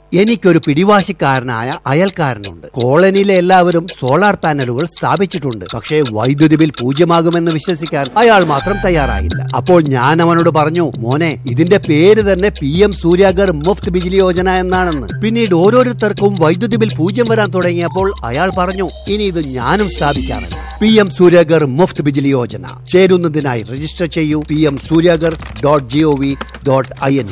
എനിക്കൊരു പിടിവാശിക്കാരനായ അയൽക്കാരനുണ്ട്. കോളനിയിലെ എല്ലാവരും സോളാർ പാനലുകൾ സ്ഥാപിച്ചിട്ടുണ്ട്. പക്ഷേ വൈദ്യുതി ബിൽ 0 വിശ്വസിക്കാൻ അയാൾ മാത്രം തയ്യാറായില്ല. അപ്പോൾ ഞാൻ അവനോട് പറഞ്ഞു, മോനെ, ഇതിന്റെ പേര് തന്നെ PM സൂര്യാഗർ മുഫ്ത് ബിജ്ലി യോജന എന്നാണെന്ന്. പിന്നീട് ഓരോരുത്തർക്കും വൈദ്യുതി ബിൽ 0 വരാൻ തുടങ്ങിയപ്പോൾ അയാൾ പറഞ്ഞു, ഇനി ഇത് ഞാനും സ്ഥാപിക്കാറുണ്ട്. PM സൂര്യാഗർ മുഫ്ത് ബിജ്ലി യോജന. ചേരുന്നതിനായി രജിസ്റ്റർ ചെയ്യൂ pmsuryagar.gov.in.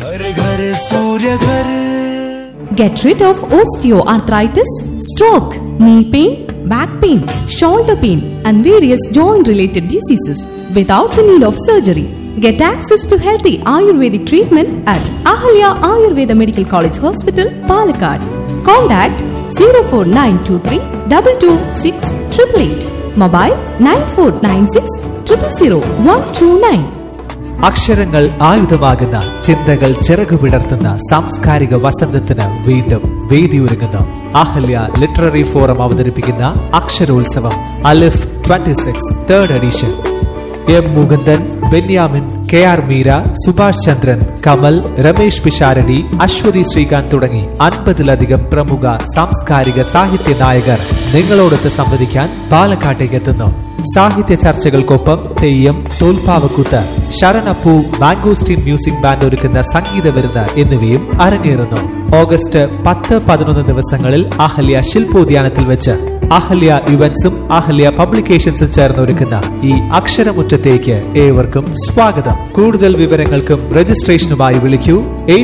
Get rid of osteoarthritis, stroke, knee pain, back pain, shoulder pain, and various joint-related diseases without the need of surgery. Get access to healthy Ayurvedic treatment at Ahalya Ayurveda Medical College Hospital, Palakkad. Contact 04923 226 888. Mobile 9496 000 129. അക്ഷരങ്ങൾ ആയുധമാകുന്ന, ചിന്തകൾ ചിറകുവിടർത്തുന്ന സാംസ്കാരിക വസന്തത്തിന് വീണ്ടും വേദിയൊരുങ്ങുന്നു. Ahalya literary forum അവതരിപ്പിക്കുന്ന അക്ഷരോത്സവം അലിഫ് 26 3rd edition. M. Mukundan, Benyamin, KR Meera, Subhash ചന്ദ്രൻ, കമൽ, രമേശ് പിഷാരടി, അശ്വതി ശ്രീകാന്ത് തുടങ്ങി 50ലധികം പ്രമുഖ സാംസ്കാരിക സാഹിത്യ നായകർ നിങ്ങളോടൊത്ത് സംവദിക്കാൻ പാലക്കാട്ടേക്ക് എത്തുന്നു. സാഹിത്യ ചർച്ചകൾക്കൊപ്പം തെയ്യം, തോൽപ്പാവക്കൂത്ത്, ശരണപ്പൂ, മാംഗോസ്റ്റീൻ മ്യൂസിക് ബാൻഡ് ഒരുക്കുന്ന സംഗീത വിരുന്ന് എന്നിവയും അരങ്ങേറുന്നു. ഓഗസ്റ്റ് 10-11 ദിവസങ്ങളിൽ അഹല്യ ശില്പോദ്യാനത്തിൽ വെച്ച് അഹല്യ ഇവന്റ്സും അഹല്യ പബ്ലിക്കേഷൻസും ചേർന്ന് ഒരുക്കുന്ന ഈ അക്ഷരമുറ്റത്തേക്ക് ഏവർക്കും സ്വാഗതം. കൂടുതൽ വിവരങ്ങൾക്കും രജിസ്ട്രേഷനുമായി വിളിക്കൂ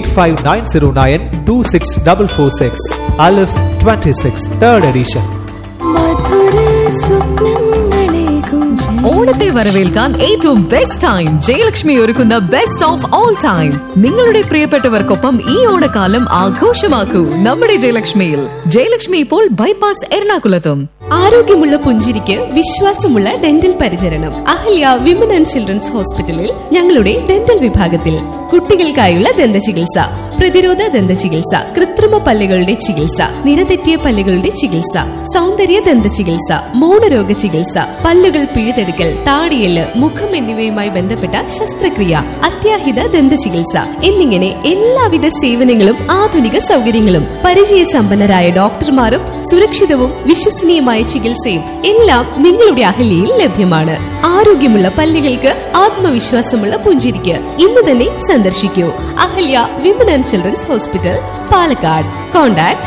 8590926446. അലിഫ് 26 3rd എഡിഷൻ. ഓണത്തെ വരവേൽക്കാൻ ഏറ്റവും ബെസ്റ്റ് ടൈം ജയലക്ഷ്മി ഒരുക്കുന്ന ബെസ്റ്റ് ഓഫ് ഓൾ ടൈം. നിങ്ങളുടെ പ്രിയപ്പെട്ടവർക്കൊപ്പം ഈ ഓണക്കാലം ആഘോഷമാക്കൂ നമ്മുടെ ജയലക്ഷ്മിയിൽ. ജയലക്ഷ്മി ഇപ്പോൾ ബൈപ്പാസ് എറണാകുളത്തും. ആരോഗ്യമുള്ള പുഞ്ചിരിക്ക് വിശ്വാസമുള്ള ഡെന്റൽ പരിചരണം അഹല്യ വിമൻ ആൻഡ് ചിൽഡ്രൻസ് ഹോസ്പിറ്റലിൽ ഞങ്ങളുടെ ഡെന്റൽ വിഭാഗത്തിൽ. കുട്ടികൾക്കായുള്ള ദന്ത ചികിത്സ, പ്രതിരോധ ദന്ത ചികിത്സ, കൃത്രിമ പല്ലുകളുടെ ചികിത്സ, നിരതെറ്റിയ പല്ലുകളുടെ ചികിത്സ, സൗന്ദര്യ ദന്ത ചികിത്സ, മൗനരോഗ ചികിത്സ, പല്ലുകൾ പിഴുതെടുക്കൽ, താടിയെല്ല്, മുഖം എന്നിവയുമായി ബന്ധപ്പെട്ട ശസ്ത്രക്രിയ, അത്യാഹിത ദന്ത ചികിത്സ എന്നിങ്ങനെ എല്ലാവിധ സേവനങ്ങളും ആധുനിക സൗകര്യങ്ങളും പരിചയസമ്പന്നരായ ഡോക്ടർമാരും സുരക്ഷിതവും വിശ്വസനീയമായ ചികിത്സയും എല്ലാം നിങ്ങളുടെ അഹല്യയിൽ ലഭ്യമാണ്. ആരോഗ്യമുള്ള പല്ലുകൾക്ക് ആത്മവിശ്വാസമുള്ള പുഞ്ചിരിക്ക് ഇന്ന് തന്നെ സന്ദർശിക്കൂ Ahalya women and children's hospital, Palakkad. Contact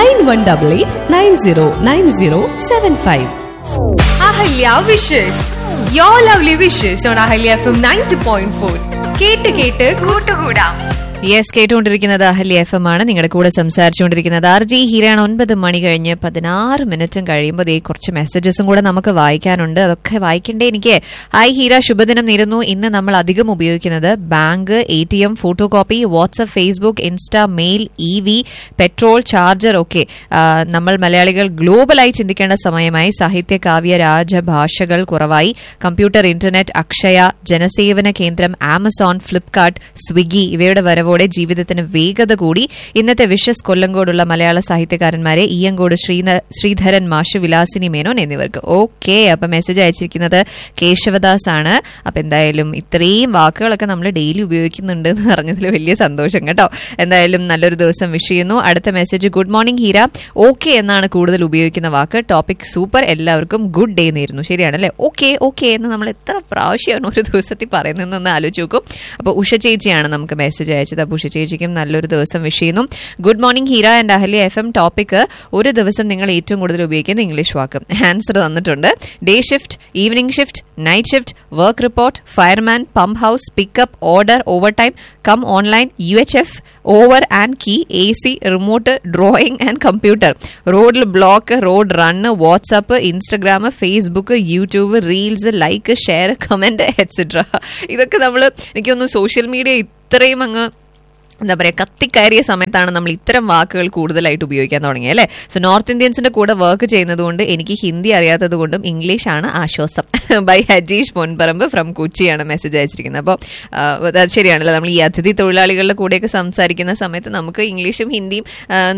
9188909075. Ahalya wishes your lovely wishes on Ahalya FM 90.4. കേട്ട് കേട്ട് കൂട്ടുകൂടാം. യെസ്, കേട്ടുകൊണ്ടിരിക്കുന്നത് അഹല്യ FM ആണ്. നിങ്ങളുടെ കൂടെ സംസാരിച്ചുകൊണ്ടിരിക്കുന്നത് RJ ഹീരയാണ്. 9 മണി കഴിഞ്ഞ് 16 കഴിയുമ്പോൾ കുറച്ച് മെസ്സേജസും കൂടെ നമുക്ക് വായിക്കാനുണ്ട്. അതൊക്കെ വായിക്കണ്ടേ എനിക്ക്. ഹായ് ഹീര, ശുഭദിനം നേരുന്നു. ഇന്ന് നമ്മൾ അധികം ഉപയോഗിക്കുന്നത് bank, ATM, photo copy, WhatsApp, Facebook, insta, mail, EV, petrol, charger ഒക്കെ. നമ്മൾ മലയാളികൾ ഗ്ലോബലായി ചിന്തിക്കേണ്ട സമയമായി. സാഹിത്യ, കാവ്യ, രാജഭാഷകൾ കുറവായി. കമ്പ്യൂട്ടർ, ഇന്റർനെറ്റ്, അക്ഷയ, ജനസേവന കേന്ദ്രം, ആമസോൺ, ഫ്ലിപ്കാർട്ട്, സ്വിഗ്ഗി ഇവയുടെ വരവോടെ ജീവിതത്തിന് വേഗത കൂടി. ഇന്നത്തെ വിഷസ് കൊല്ലങ്കോടുള്ള മലയാള സാഹിത്യകാരന്മാരെ ഈയങ്കോട് ശ്രീധരൻ മാഷ്, വിലാസിനി മേനോൻ എന്നിവർക്ക്. ഓക്കെ, അപ്പൊ മെസ്സേജ് അയച്ചിരിക്കുന്നത് കേശവദാസ് ആണ്. അപ്പൊ എന്തായാലും ഇത്രയും വാക്കുകളൊക്കെ നമ്മൾ ഡെയിലി ഉപയോഗിക്കുന്നുണ്ട് എന്ന് പറഞ്ഞതിൽ വലിയ സന്തോഷം കേട്ടോ. എന്തായാലും നല്ലൊരു ദിവസം വിഷ് ചെയ്യുന്നു. അടുത്ത message, good morning Heera. Okay എന്നാണ് കൂടുതൽ ഉപയോഗിക്കുന്ന വാക്ക്. Topic super. എല്ലാവർക്കും ഗുഡ് ഡേ നേരുന്നു. ശരിയാണല്ലേ? ഓക്കെ ഓക്കെ എന്ന് നമ്മൾ എത്ര പ്രാവശ്യമാണ് ഒരു ദിവസത്തിൽ പറയുന്നതെന്നൊന്ന് ആലോചിച്ച് നോക്കും. അപ്പൊ ഉഷ ചേച്ചിയാണ് നമുക്ക് മെസ്സേജ് അയച്ചത്. ഉഷ ചേച്ചിക്കും നല്ലൊരു ദിവസം വിഷ് ചെയ്യുന്നു. Good morning Heera and Ahalya FM. Topic, ഒരു ദിവസം നിങ്ങൾ ഏറ്റവും കൂടുതൽ ഉപയോഗിക്കുന്ന ഇംഗ്ലീഷ് വാക്ക്. ആൻസർ തന്നിട്ടുണ്ട്. Day shift, evening shift, night shift, work report, fireman, pump house, pickup, order, over time, come online, UHF, over and key, AC, remote, drawing and computer, റോഡിൽ block, road run, WhatsApp, Instagram, Facebook, YouTube, reels, like, share, comment et cetera. ഇതൊക്കെ നമ്മൾ എനിക്കൊന്ന് social media ഇത്രയും അങ്ങ് എന്താ പറയുക കത്തിക്കയറിയ സമയത്താണ് നമ്മൾ ഇത്തരം വാക്കുകൾ കൂടുതലായിട്ട് ഉപയോഗിക്കാൻ തുടങ്ങിയത് അല്ലേ. സോ നോർത്ത് ഇന്ത്യൻസിന്റെ കൂടെ വർക്ക് ചെയ്യുന്നത് കൊണ്ട് എനിക്ക് ഹിന്ദി അറിയാത്തത് കൊണ്ടും ഇംഗ്ലീഷാണ് ആശ്വാസം. ബൈ ഹജീഷ് പൊൻപറമ്പ് ഫ്രം കൊച്ചിയാണ് മെസ്സേജ് അയച്ചിരിക്കുന്നത്. അപ്പോൾ അത് ശരിയാണല്ലോ, നമ്മൾ ഈ അതിഥി തൊഴിലാളികളുടെ കൂടെയൊക്കെ സംസാരിക്കുന്ന സമയത്ത് നമുക്ക് ഇംഗ്ലീഷും ഹിന്ദിയും